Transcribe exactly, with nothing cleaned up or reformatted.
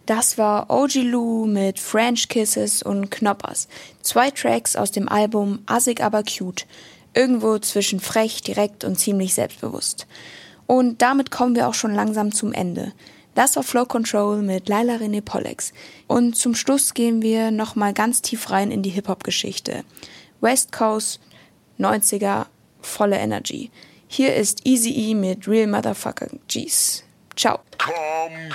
Das war O G Lou mit French Kisses und Knoppers. Zwei Tracks aus dem Album Assig aber cute. Irgendwo zwischen frech, direkt und ziemlich selbstbewusst. Und damit kommen wir auch schon langsam zum Ende. Das war Flow Control mit Laila René Pollex. Und zum Schluss gehen wir nochmal ganz tief rein in die Hip-Hop-Geschichte. West Coast, neunziger, volle Energy. Hier ist Eazy-E mit Real Motherfucker G's. Ciao. Come